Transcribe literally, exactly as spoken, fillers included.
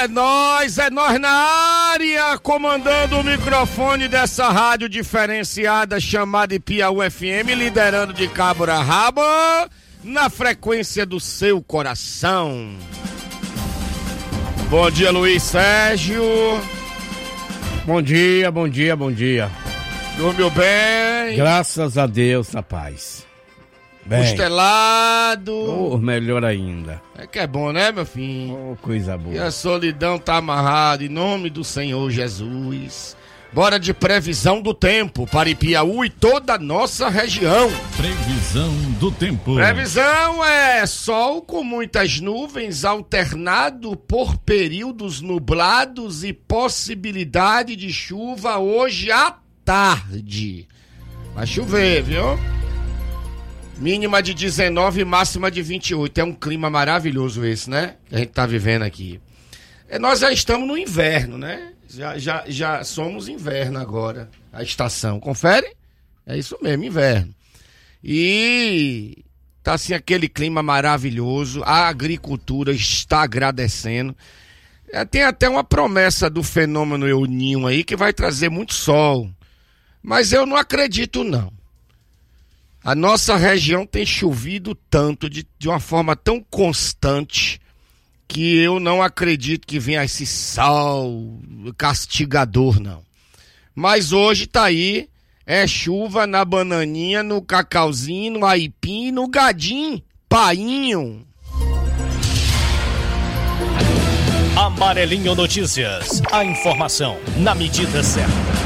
é nós, é nós na área, comandando o microfone dessa rádio diferenciada chamada Piauí F M, liderando de cabo a rabo, na frequência do seu coração. Bom dia, Luiz Sérgio. Bom dia, bom dia, bom dia. Dormiu bem? Graças a Deus, na paz. Bem. Costelado. Oh, melhor ainda. É que é bom, né, meu filho? Oh, coisa boa. E a solidão tá amarrada, em nome do Senhor Jesus. Bora de previsão do tempo para Piauí e toda a nossa região. Previsão do tempo. Previsão é sol com muitas nuvens, alternado por períodos nublados e possibilidade de chuva hoje à tarde. Vai chover, viu? Mínima de dezenove, máxima de vinte e oito. É um clima maravilhoso esse, né? Que a gente tá vivendo aqui. É, nós já estamos no inverno, né? Já, já, já somos inverno agora, a estação. Confere? É isso mesmo, inverno. E tá assim aquele clima maravilhoso. A agricultura está agradecendo. É, tem até uma promessa do fenômeno El Niño aí que vai trazer muito sol. Mas eu não acredito, não. A nossa região tem chovido tanto, de, de uma forma tão constante, que eu não acredito que venha esse sol castigador, não. Mas hoje tá aí, é chuva na bananinha, no cacauzinho, no aipim, no gadim, painho. Amarelinho Notícias, a informação na medida certa.